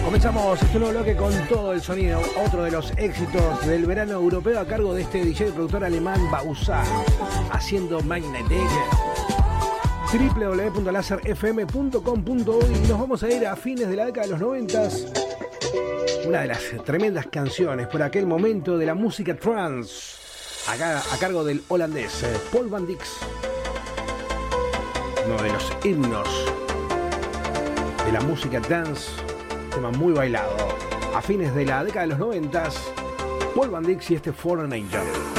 Comenzamos este nuevo bloque con todo el sonido, otro de los éxitos del verano europeo a cargo de este DJ y productor alemán Bausa, haciendo Magnetic. www.laserfm.com.uy y nos vamos a ir a fines de la década de los 90. Una de las tremendas canciones por aquel momento de la música trance, acá a cargo del holandés Paul van Dyk. Uno de los himnos de la música dance, tema muy bailado. A fines de la década de los 90, Paul van Dyk y este Fallen Angel.